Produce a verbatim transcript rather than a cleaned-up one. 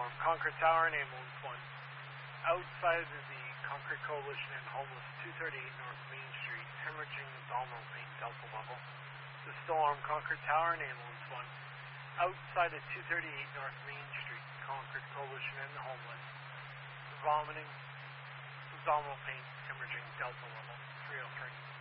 Alarm, Concord Tower and Ambulance one. Outside of the Concord Coalition and Homeless, two thirty-eight North Main Street, hemorrhaging abdominal pain, Delta level. This is Alarm, Concord Tower and Ambulance one. Outside of two thirty-eight North Main Street, Concord Coalition and the Homeless. Vomiting, abdominal pain, hemorrhaging, Delta level, three oh three.